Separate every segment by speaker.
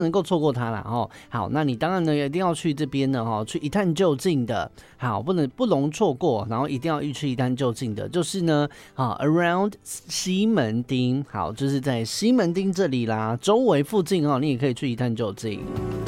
Speaker 1: 能够错过它啦哦。好，那你当然呢一定要去这边呢哈，去一探究竟的。好，不容错过，然后一定要去一探究竟的，就是呢，around 西门町，好，就是在西门町这里啦，周围附近哦，你也可以去一探究竟。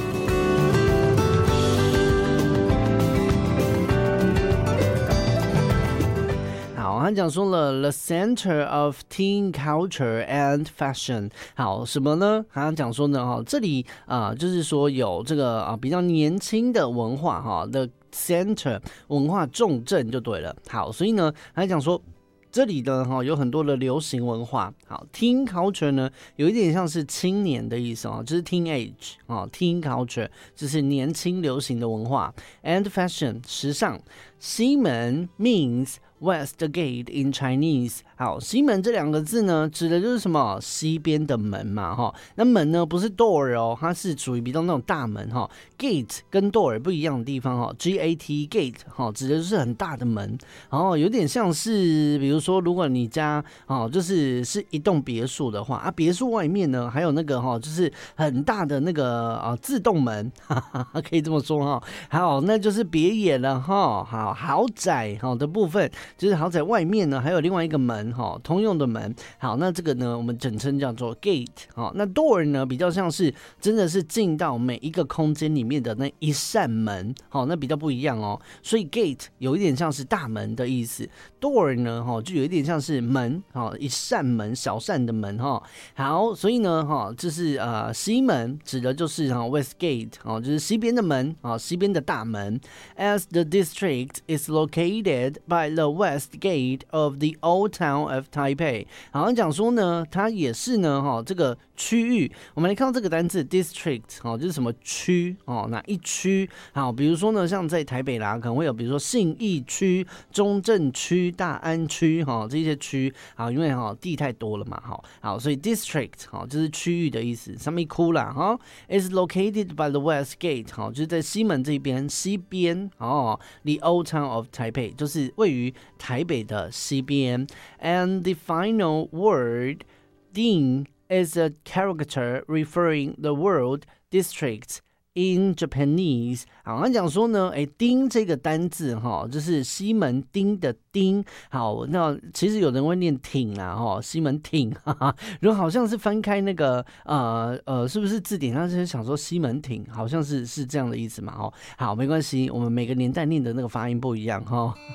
Speaker 1: 他讲说了 the center of teen culture and fashion， 好，什么呢？他讲说呢，这里就是说有这个比较年轻的文化哈的 center 文化重镇就对了。好，所以呢，他讲说。这里呢，有很多的流行文化。好 ，teen culture 呢，有一点像是青年的意思哦，就是 teenage teen culture 就是年轻流行的文化 ，and fashion 时尚。西门 means West Gate in Chinese。好，西门这两个字呢，指的就是什么？西边的门嘛，哈。那门呢，不是 door 哦，它是属于比较那种大门哈。Gate 跟 door 不一样的地方哈 ，G-A-T gate 哈，指的就是很大的门，然后有点像是，比如说，如果你家就是一栋别墅的话别墅外面呢还有那个就是很大的那个自动门，可以这么说哈。好，那就是别野了哈。好，豪宅的部分。就是豪宅外面呢还有另外一个门通用的门。好，那这个呢我们简称叫做 gate。那 door 呢比较像是真的是进到每一个空间里面的那一扇门。那比较不一样哦。所以 gate 有一点像是大门的意思， door 呢就有一点像是门，一扇门，小扇的门。好，所以呢就是西门指的就是 West Gate， 就是西边的门，西边的大门。 As the district is located by the West Gate of the Old Town of Taipei。 好像讲说呢它也是呢这个区域，我们来看到这个单字 district， 就是什么区哪一区。好，比如说呢像在台北啦，可能会有比如说信义区、中正区、大安区这些区。好，因为地太多了嘛。好，所以 district 就是区域的意思。上面哭啦is located by the West Gate， 就是在西门这边，西边the Old Town of Taipei 就是位于台北的西边。 And the final word Ding is a character referring the word district in Japanese。 好像讲说呢丁这个单字就是西门町的町。好，那其实有人会念挺啦西门町如果好像是翻开那个是不是字典上是想说西门町，好像是这样的意思嘛好，没关系，我们每个年代念的那个发音不一样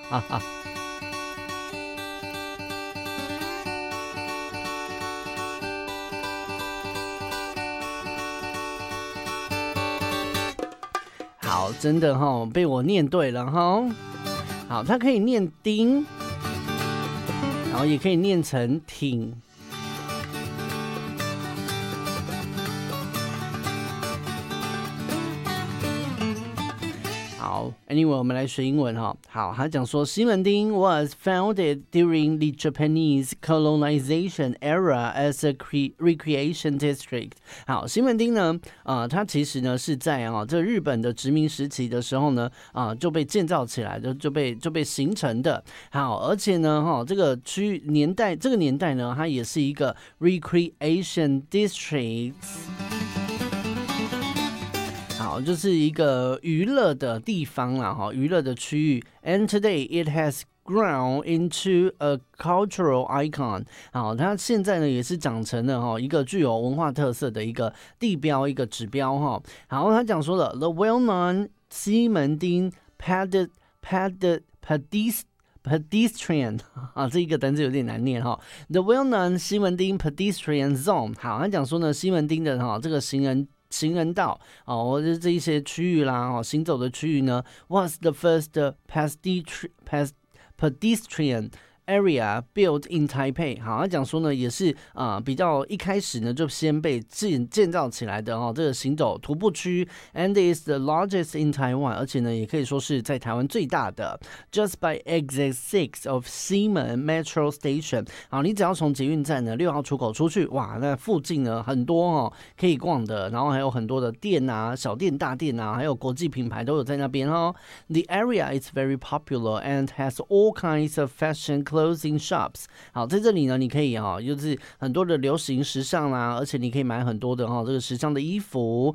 Speaker 1: 好，真的被我念对了好，它可以念丁，然后也可以念成挺。好 ，Anyway， 我们来学英文好，他讲说西门町 was founded during the Japanese colonization era as a recreation district。好，西门町呢，它其实呢是在这日本的殖民时期的时候呢，就被建造起来的，就被形成的。好，而且呢，这个这个年代呢，它也是一个 recreation district。好，就是一个娱乐的地方啦，娱乐的区域。And today it has grown into a cultural icon。 好，它现在呢也是长成了一个具有文化特色的一个地标，一个指标好，他讲说了 The well-known 西门町 pedestrian 这一个单词有点难念The well-known 西门町 pedestrian zone。 好，他讲说呢西门町的这个行人道或者这一些区域啦行走的区域呢 was the first pedestrian area built in Taipei。 好，他讲说呢也是比较一开始呢就先被建造起来的这个行走徒步区 and is the largest in Taiwan， 而且呢也可以说是在台湾最大的。 Just by exit 6 of 西门 Metro Station。 好，你只要从捷运站呢6号出口出去，哇，那附近呢很多可以逛的，然后还有很多的店啊，小店大店啊，还有国际品牌都有在那边The area is very popular and has all kinds of fashion clothing shops。 好，在这里呢你可以就是很多的流行时尚啦，而且你可以买很多的这个时尚的衣服。